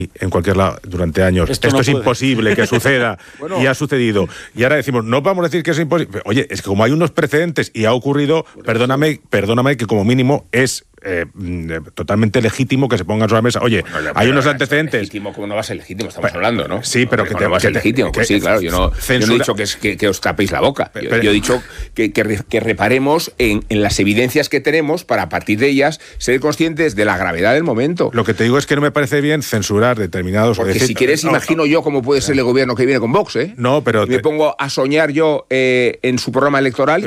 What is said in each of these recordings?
en cualquier lado durante años. Esto es imposible que suceda. Y ha sucedido. Y ahora decimos, no vamos a decir que es imposible. Oye, es que como hay unos precedentes y ha ocurrido, perdóname que como mínimo es totalmente legítimo que se pongan sobre la mesa. Oye, hay unos antecedentes. Legítimo, ¿cómo no va a ser legítimo? Estamos hablando, ¿no? Sí, pero que va a ser legítimo. Pues sí, claro. Yo no he dicho que os tapéis la boca. Yo he dicho que reparemos en las evidencias que tenemos para, a partir de ellas, ser conscientes de la gravedad del momento. Lo que te digo es que no me parece bien censurar determinados... Porque si quieres, imagino yo cómo puede ser el gobierno que viene con Vox, ¿eh? No, pero... Y me pongo a soñar yo en su programa electoral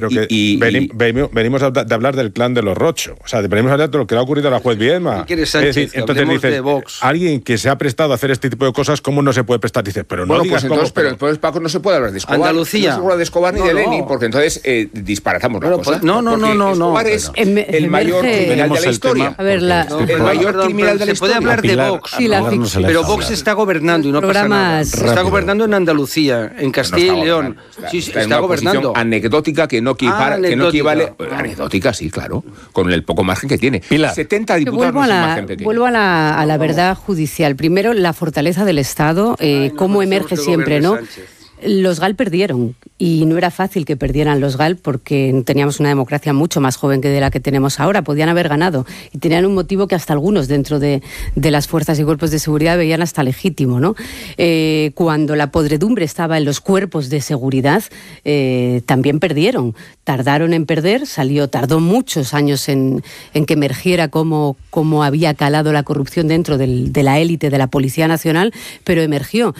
venimos de hablar del clan de los Rocho. O sea, venimos a hablar de lo que le ha ocurrido a la juez Viedma. ¿Qué quieres, Sánchez? Es decir, entonces dices, de Vox. Alguien que se ha prestado a hacer este tipo de cosas, ¿cómo no se puede prestar? Dices, pero no bueno, digas pues entonces, cómo... Pero Paco, no se puede hablar de Escobar. Andalucía. No se puede hablar de Escobar ni de Lenin, porque entonces disparatamos la cosa. No. Escobar es el mayor criminal de la historia. A ver, el mayor criminal de la historia. Se puede hablar de Vox. Sí, pero Vox está gobernando y no pasa nada. Está gobernando en Andalucía, en Castilla y León. Sí, está gobernando. Anecdótica que no equivale. Anecdótica, sí, claro. Con el poco margen que tiene. 70 diputados no es un margen pequeño. Vuelvo a la verdad judicial. Primero, la fortaleza del Estado, cómo emerge siempre, ¿no? Los GAL perdieron y no era fácil que perdieran los GAL porque teníamos una democracia mucho más joven que de la que tenemos ahora. Podían haber ganado y tenían un motivo que hasta algunos dentro de las fuerzas y cuerpos de seguridad veían hasta legítimo, ¿no? Cuando la podredumbre estaba en los cuerpos de seguridad, también perdieron. Tardaron en perder, tardó muchos años en que emergiera cómo había calado la corrupción dentro de la élite de la Policía Nacional, pero emergió.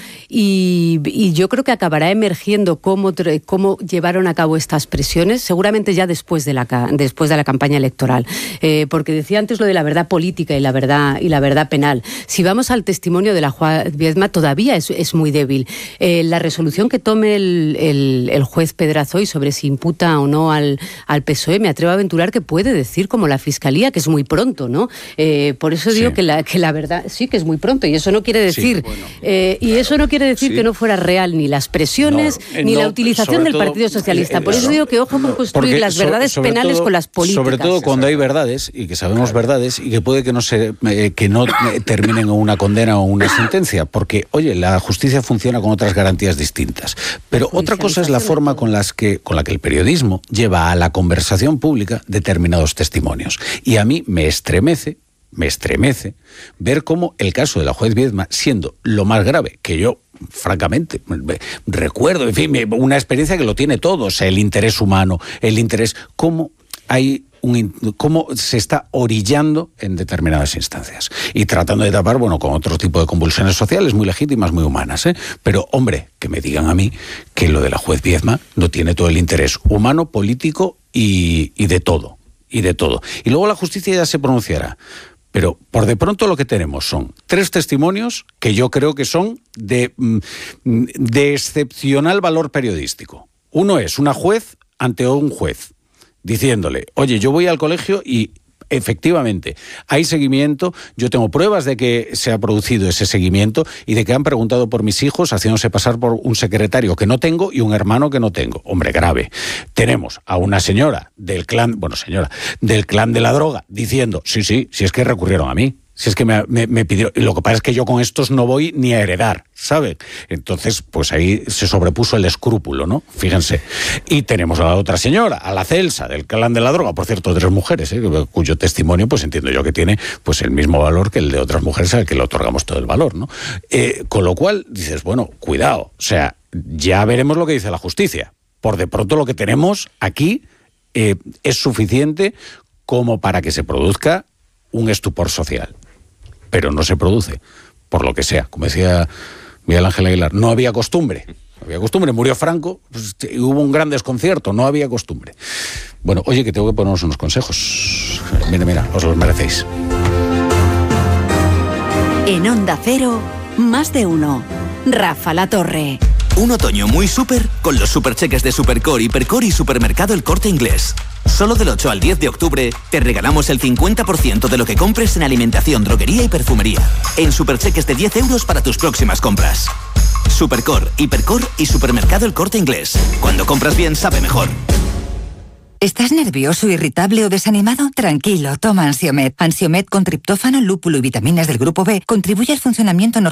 Y yo creo que acabará emergiendo cómo llevaron a cabo estas presiones, seguramente ya después de la campaña electoral. Porque decía antes lo de la verdad política y la verdad penal. Si vamos al testimonio de la juez Viedma, todavía es muy débil. La resolución que tome el juez Pedrazoy sobre si imputa o no al PSOE, me atrevo a aventurar que puede decir, como la Fiscalía, que es muy pronto, ¿no? Por eso digo que la verdad sí que es muy pronto, y eso no quiere decir que no fuera real ni las presiones ni la utilización del Partido Socialista. Por eso digo que ojo con construir las verdades penales con las políticas. Sobre todo cuando hay verdades, y que sabemos verdades, y que puede que no terminen en una condena o una sentencia, porque, oye, la justicia funciona con otras garantías distintas. Pero otra cosa es la forma con la que el periodismo lleva a la conversación pública determinados testimonios. Y a mí me estremece ver cómo el caso de la juez Viedma, siendo lo más grave, que yo francamente recuerdo, en fin, una experiencia que lo tiene todo, o sea, el interés humano, cómo se está orillando en determinadas instancias y tratando de tapar, con otro tipo de convulsiones sociales muy legítimas, muy humanas, pero, hombre, que me digan a mí que lo de la juez Viedma no tiene todo el interés humano, político y de todo. Y luego la justicia ya se pronunciará. Pero por de pronto lo que tenemos son 3 testimonios que yo creo que son de excepcional valor periodístico. Uno es una juez ante un juez, diciéndole, oye, yo voy al colegio y efectivamente hay seguimiento, yo tengo pruebas de que se ha producido ese seguimiento y de que han preguntado por mis hijos haciéndose pasar por un secretario que no tengo y un hermano que no tengo. Hombre, grave. Tenemos a una señora del clan de la droga diciendo, sí, si es que recurrieron a mí. Si es que me pidieron, y lo que pasa es que yo con estos no voy ni a heredar, ¿saben? Entonces, pues ahí se sobrepuso el escrúpulo, ¿no? Fíjense. Y tenemos a la otra señora, a la Celsa, del clan de la droga, por cierto, 3 mujeres, cuyo testimonio, pues entiendo yo que tiene pues el mismo valor que el de otras mujeres al que le otorgamos todo el valor, ¿no? Con lo cual, dices, bueno, cuidado, o sea, ya veremos lo que dice la justicia. Por de pronto lo que tenemos aquí es suficiente como para que se produzca un estupor social. Pero no se produce, por lo que sea. Como decía Miguel Ángel Aguilar, no había costumbre. Murió Franco, pues, hubo un gran desconcierto, no había costumbre. Bueno, oye, que tengo que ponernos unos consejos. Mira, os los merecéis. En Onda Cero, más de uno. Rafa La Torre. Un otoño muy súper con los supercheques de Supercor, Hipercor y Supermercado El Corte Inglés. Solo del 8 al 10 de octubre te regalamos el 50% de lo que compres en alimentación, droguería y perfumería. En supercheques de 10 euros para tus próximas compras. Supercor, Hipercor y Supermercado El Corte Inglés. Cuando compras bien, sabe mejor. ¿Estás nervioso, irritable o desanimado? Tranquilo, toma Ansiomed. Ansiomed con triptófano, lúpulo y vitaminas del grupo B contribuye al funcionamiento normal